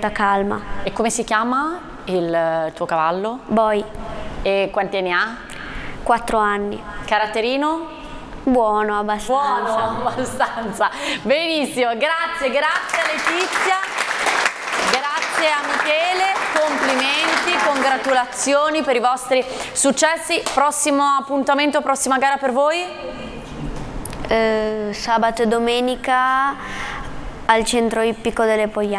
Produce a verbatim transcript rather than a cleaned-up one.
Roberta Calma. E come si chiama il tuo cavallo? Boy. E quanti anni ha? Quattro anni. Caratterino? Buono, abbastanza. Buono, abbastanza. Benissimo, grazie, grazie a Letizia, grazie a Michele, complimenti, congratulazioni per i vostri successi. Prossimo appuntamento, prossima gara per voi? Eh, sabato e domenica al centro ippico delle Pogliane.